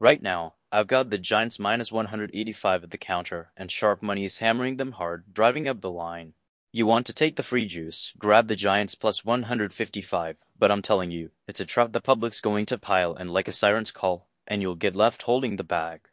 Right now, I've got the Giants minus 185 at the counter, and sharp money is hammering them hard, driving up the line. You want to take the free juice, grab the Giants plus 155, but I'm telling you, it's a trap the public's going to pile in like a siren's call, and you'll get left holding the bag.